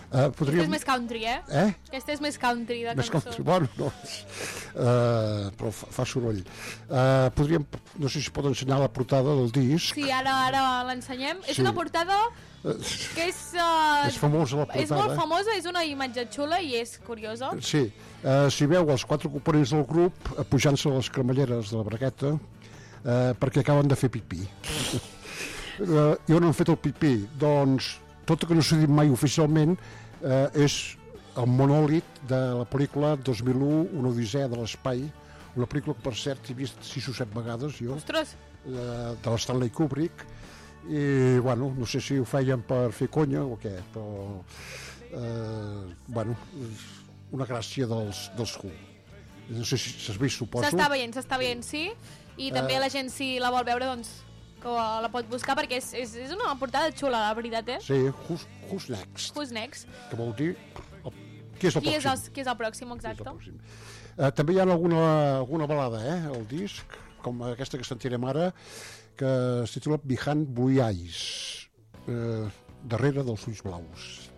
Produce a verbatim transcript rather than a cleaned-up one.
Uh, podríem... Aquesta és més country, eh? Eh? Aquesta és més country de Més cançó. country, bueno, no. Uh, però fa, fa soroll. Uh, podríem, no sé si pot ensenyar la portada del disc. Sí, ara ara l'ensenyem. Sí. És una portada que és... Uh, és famosa la portada. És molt famosa, és una imatge xula i és curiosa. Sí, uh, si veu els quatre components del grup uh, pujant-se a les cremalleres de la bragueta uh, perquè acaben de fer pipí. uh, I on han fet el pipí? Doncs, tot i que no s'ha dit mai oficialment, uh, és el monòlit de la pel·lícula dos mil u, Una odissea de l'espai, una pel·lícula que per cert he vist sis o set vegades jo, Ostres! uh, de l'Stanley Kubrick, i bueno, no sé si ho feien per fer conya o què, però eh, bueno, una gràcia dels, dels Who. No sé si s'has vist, suposo. S'està veient, s'està veient, sí, i també Eh. la gent, si la vol veure, doncs que la pot buscar, perquè és, és, és una portada xula, la veritat, eh? Sí, who's, who's next? Who's next? Que vol dir el, qui és el Qui és, pròxim? el, qui és el pròxim, Qui és el exacte? pròxim. Eh, també hi ha alguna, alguna balada, eh, al disc, com aquesta que sentirem ara, que es titula Behind Blue Eyes, eh, darrere dels ulls blaus.